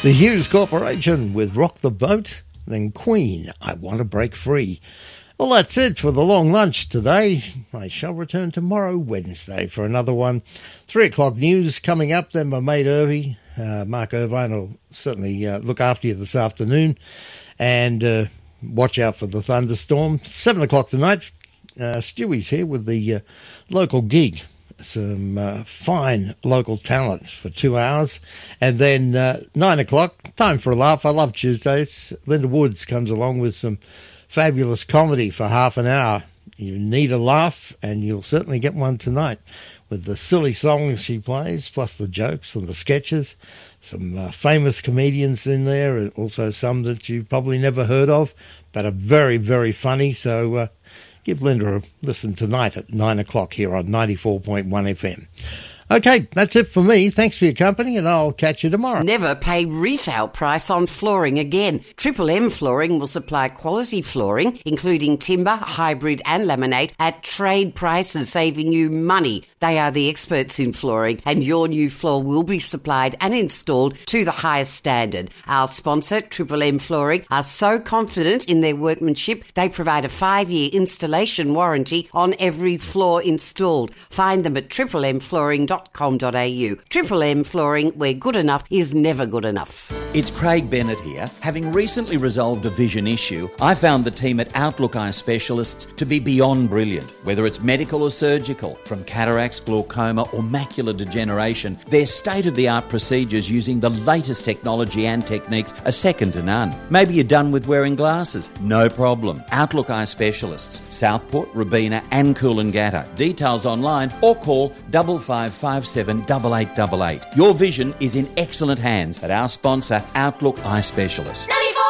The Hughes Corporation with Rock the Boat, then Queen, I Want to Break Free. Well, that's it for the long lunch today. I shall return tomorrow, Wednesday, for another one. 3 o'clock news coming up, then my mate Irvie, Mark Irvine, will certainly look after you this afternoon. And watch out for the thunderstorm. 7 o'clock tonight, Stewie's here with the local gig. Some fine local talent for 2 hours. And then 9 o'clock, time for a laugh. I love Tuesdays. Linda Woods comes along with some fabulous comedy for half an hour. You need a laugh, and you'll certainly get one tonight with the silly songs she plays, plus the jokes and the sketches. Some famous comedians in there, and also some that you've probably never heard of, but are very, very funny. So give Linda a listen tonight at 9 o'clock here on 94.1 FM. Okay, that's it for me. Thanks for your company, and I'll catch you tomorrow. Never pay retail price on flooring again. Triple M Flooring will supply quality flooring, including timber, hybrid and laminate, at trade prices, saving you money. They are the experts in flooring, and your new floor will be supplied and installed to the highest standard. Our sponsor, Triple M Flooring, are so confident in their workmanship, they provide a 5-year installation warranty on every floor installed. Find them at triplemmflooring.com.au. Triple M Flooring, where good enough is never good enough. It's Craig Bennett here. Having recently resolved a vision issue, I found the team at Outlook Eye Specialists to be beyond brilliant. Whether it's medical or surgical, from cataracts, glaucoma or macular degeneration, their state-of-the-art procedures using the latest technology and techniques are second to none. Maybe you're done with wearing glasses? No problem. Outlook Eye Specialists, Southport, Robina and Coolangatta. Details online or call 5557 8888. Your vision is in excellent hands at our sponsor, Outlook Eye Specialists. 94.1